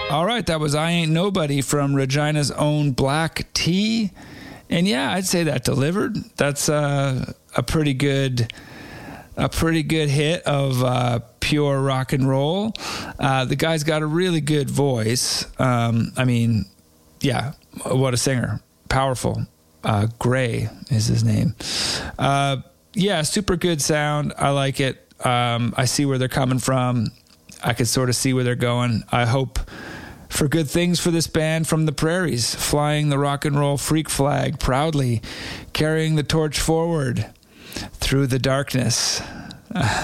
All right, that was I Ain't Nobody from Regina's own Black Tea. And yeah, I'd say that delivered. That's a pretty good hit of pure rock and roll. The guy's got a really good voice. I mean, yeah, what a singer. Powerful. Gray is his name. Yeah, super good sound. I like it. I see where they're coming from. I could sort of see where they're going. I hope for good things for this band from the prairies, flying the rock and roll freak flag proudly, carrying the torch forward through the darkness.